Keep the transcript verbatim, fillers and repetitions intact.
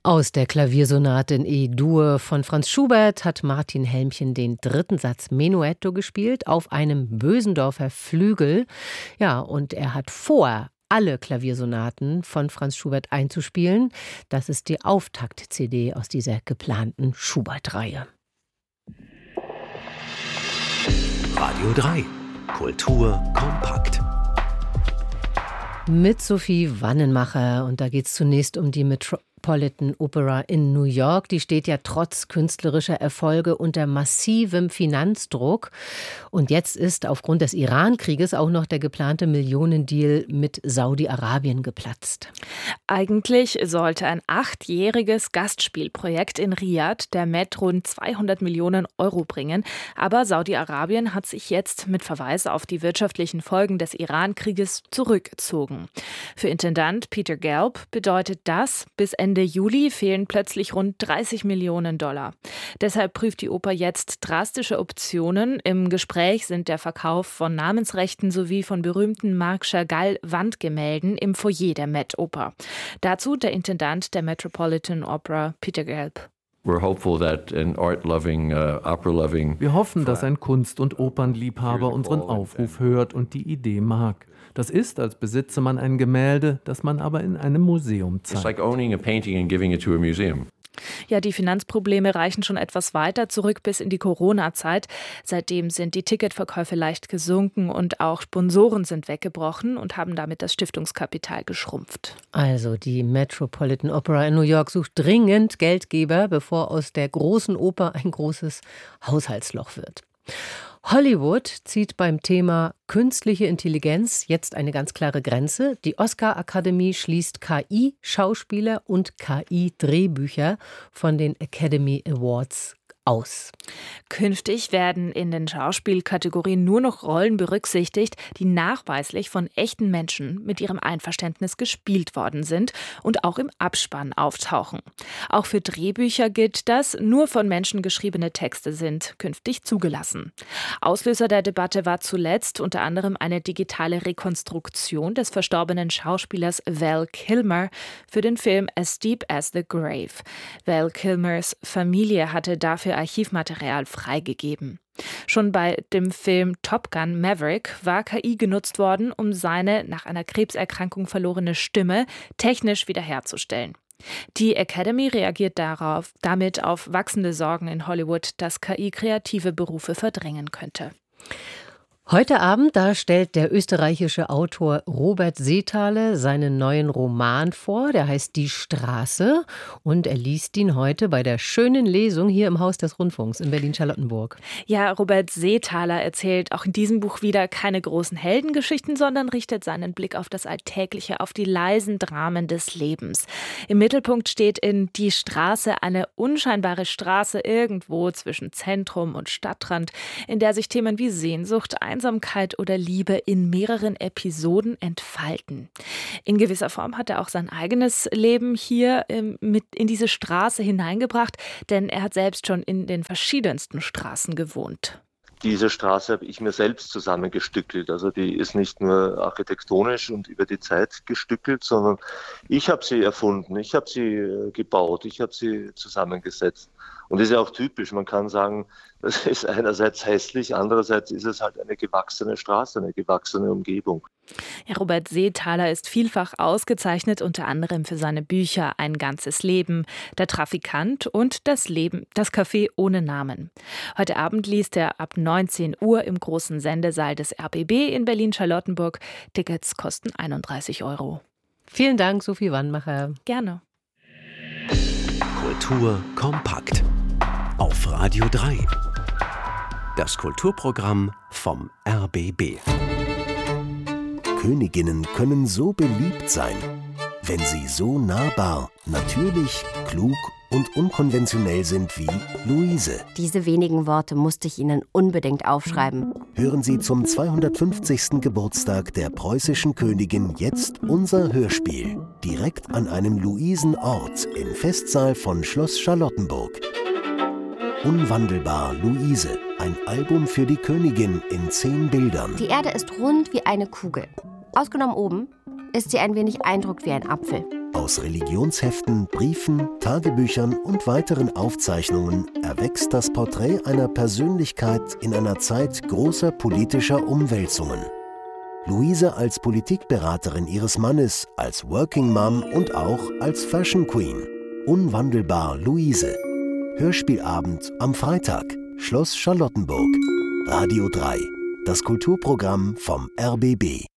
Aus der Klaviersonate in E-Dur von Franz Schubert hat Martin Helmchen den dritten Satz Menuetto gespielt auf einem Bösendorfer Flügel. Ja, und er hat vor, alle Klaviersonaten von Franz Schubert einzuspielen. Das ist die Auftakt-C D aus dieser geplanten Schubert-Reihe. Radio drei. Kultur kompakt. Mit Sophie Wannenmacher. Und da geht es zunächst um die Metropolitan Opera in New York. Die steht ja trotz künstlerischer Erfolge unter massivem Finanzdruck. Und jetzt ist aufgrund des Iran-Krieges auch noch der geplante Millionendeal mit Saudi-Arabien geplatzt. Eigentlich sollte ein achtjähriges Gastspielprojekt in Riad der Met rund zweihundert Millionen Euro bringen. Aber Saudi-Arabien hat sich jetzt mit Verweis auf die wirtschaftlichen Folgen des Iran-Krieges zurückgezogen. Für Intendant Peter Gelb bedeutet das, bis Ende Juli fehlen plötzlich rund dreißig Millionen Dollar. Deshalb prüft die Oper jetzt drastische Optionen. Im Gespräch sind der Verkauf von Namensrechten sowie von berühmten Marc Chagall-Wandgemälden im Foyer der Met-Oper. Dazu der Intendant der Metropolitan Opera, Peter Gelb. Wir hoffen, dass ein Kunst- und Opernliebhaber unseren Aufruf hört und die Idee mag. Das ist, als besitze man ein Gemälde, das man aber in einem Museum zeigt. Ja, die Finanzprobleme reichen schon etwas weiter zurück bis in die Corona-Zeit. Seitdem sind die Ticketverkäufe leicht gesunken und auch Sponsoren sind weggebrochen und haben damit das Stiftungskapital geschrumpft. Also die Metropolitan Opera in New York sucht dringend Geldgeber, bevor aus der großen Oper ein großes Haushaltsloch wird. Hollywood zieht beim Thema künstliche Intelligenz jetzt eine ganz klare Grenze. Die Oscar-Akademie schließt K I-Schauspieler und K I-Drehbücher von den Academy Awards aus. Künftig werden in den Schauspielkategorien nur noch Rollen berücksichtigt, die nachweislich von echten Menschen mit ihrem Einverständnis gespielt worden sind und auch im Abspann auftauchen. Auch für Drehbücher gilt das, nur von Menschen geschriebene Texte sind künftig zugelassen. Auslöser der Debatte war zuletzt unter anderem eine digitale Rekonstruktion des verstorbenen Schauspielers Val Kilmer für den Film As Deep as the Grave. Val Kilmers Familie hatte dafür Archivmaterial freigegeben. Schon bei dem Film Top Gun Maverick war K I genutzt worden, um seine nach einer Krebserkrankung verlorene Stimme technisch wiederherzustellen. Die Academy reagiert darauf, damit auf wachsende Sorgen in Hollywood, dass K I kreative Berufe verdrängen könnte. Heute Abend, da stellt der österreichische Autor Robert Seethaler seinen neuen Roman vor, der heißt Die Straße, und er liest ihn heute bei der schönen Lesung hier im Haus des Rundfunks in Berlin-Charlottenburg. Ja, Robert Seethaler erzählt auch in diesem Buch wieder keine großen Heldengeschichten, sondern richtet seinen Blick auf das Alltägliche, auf die leisen Dramen des Lebens. Im Mittelpunkt steht in Die Straße eine unscheinbare Straße irgendwo zwischen Zentrum und Stadtrand, in der sich Themen wie Sehnsucht, Einsamkeit oder Liebe in mehreren Episoden entfalten. In gewisser Form hat er auch sein eigenes Leben hier ähm, mit in diese Straße hineingebracht, denn er hat selbst schon in den verschiedensten Straßen gewohnt. Diese Straße habe ich mir selbst zusammengestückelt. Also die ist nicht nur architektonisch und über die Zeit gestückelt, sondern ich habe sie erfunden, ich habe sie äh, gebaut, ich habe sie zusammengesetzt. Und das ist ja auch typisch. Man kann sagen, das ist einerseits hässlich, andererseits ist es halt eine gewachsene Straße, eine gewachsene Umgebung. Ja, Robert Seethaler ist vielfach ausgezeichnet, unter anderem für seine Bücher Ein ganzes Leben, Der Trafikant und Das Leben, das Café ohne Namen. Heute Abend liest er ab neunzehn Uhr im großen Sendesaal des R B B in Berlin-Charlottenburg. Tickets kosten einunddreißig Euro. Vielen Dank, Sophie Wannmacher. Gerne. Kultur kompakt. Auf Radio drei. Das Kulturprogramm vom R B B. Königinnen können so beliebt sein, wenn sie so nahbar, natürlich, klug und unkonventionell sind wie Luise. Diese wenigen Worte musste ich Ihnen unbedingt aufschreiben. Hören Sie zum zweihundertfünfzigsten Geburtstag der preußischen Königin jetzt unser Hörspiel. Direkt an einem Luisenort im Festsaal von Schloss Charlottenburg. Unwandelbar Luise, ein Album für die Königin in zehn Bildern. Die Erde ist rund wie eine Kugel. Ausgenommen oben ist sie ein wenig eindruckt wie ein Apfel. Aus Religionsheften, Briefen, Tagebüchern und weiteren Aufzeichnungen erwächst das Porträt einer Persönlichkeit in einer Zeit großer politischer Umwälzungen. Luise als Politikberaterin ihres Mannes, als Working Mom und auch als Fashion Queen. Unwandelbar Luise. Hörspielabend am Freitag. Schloss Charlottenburg. Radio drei. Das Kulturprogramm vom R B B.